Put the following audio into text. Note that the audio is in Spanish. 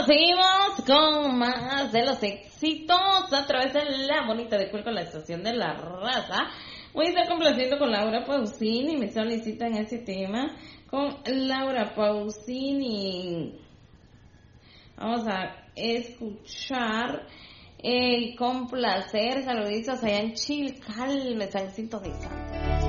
seguimos con más de los éxitos a través de la bonita de Cuerco, la estación de la raza. Voy a estar complaciendo con Laura Pausini, me solicitan ese tema con Laura Pausini. Vamos a escuchar con placer, saluditos allá en Chilcal, me están sintonizando.